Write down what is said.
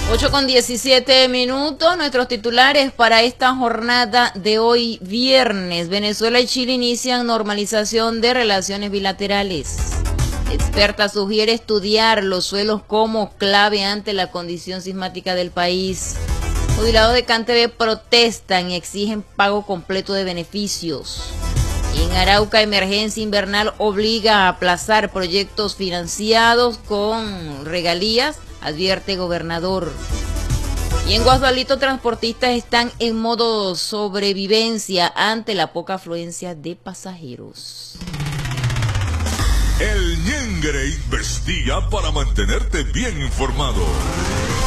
8:17. Nuestros titulares para esta jornada de hoy viernes. Venezuela y Chile inician normalización de relaciones bilaterales. Experta sugiere estudiar los suelos como clave ante la condición sismática del país. Jubilados de CanTV protestan y exigen pago completo de beneficios. En Arauca, emergencia invernal obliga a aplazar proyectos financiados con regalías, advierte gobernador. Y en Guasdualito, transportistas están en modo sobrevivencia ante la poca afluencia de pasajeros. El Ñengre investiga para mantenerte bien informado.